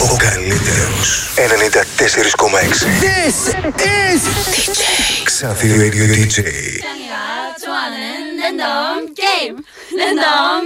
Ο καλύτερος 94,6. This is DJ Xavi Radio DJ. 좋아하는 랜덤 게임 랜덤